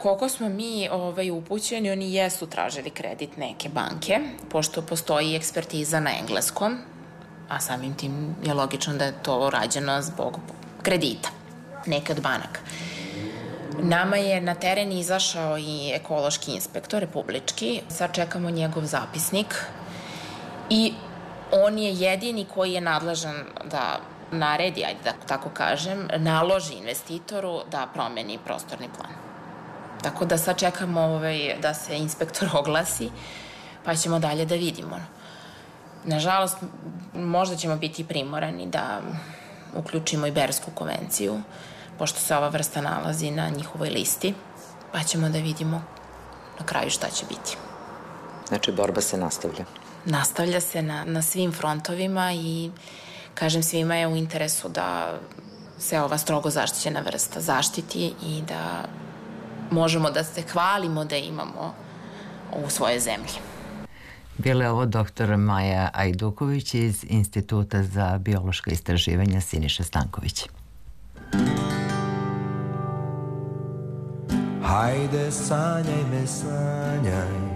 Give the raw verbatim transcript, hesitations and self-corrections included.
koliko smo mi ovaj, upućeni, oni jesu tražili kredit neke banke, pošto postoji ekspertiza na engleskom, a samim tim je logično da je to rađeno zbog kredita, neke od banaka. Nama je na teren izašao i ekološki inspektor republički, sad čekamo njegov zapisnik i on je jedini koji je nadležan da naredi, ajde da tako kažem, naloži investitoru da promeni prostorni plan. Tako da sad čekamo ovaj, da se inspektor oglasi, pa ćemo dalje da vidimo. Nažalost, možda ćemo biti primorani da uključimo i Bersku konvenciju, pošto se ova vrsta nalazi na njihovoj listi, pa ćemo da vidimo na kraju šta će biti. Znači, borba se nastavlja. Nastavlja se na, na svim frontovima i, kažem, svima je u interesu da se ova strogo zaštićena vrsta zaštiti i da možemo da se hvalimo da imamo u svojoj zemlji. Bila je ovo doktor Maja Ajduković iz Instituta za biološka istraživanja Siniše Stanković. Hajde, sanjaj me, sanjaj,